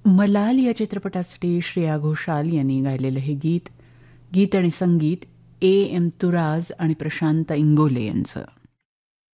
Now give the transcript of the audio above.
मलाल या चित्रपटासाठी श्रेया घोषाल यांनी गायलेलं हे गीत आणि संगीत A. M. तुराज आणि प्रशांत इंगोले यांचं.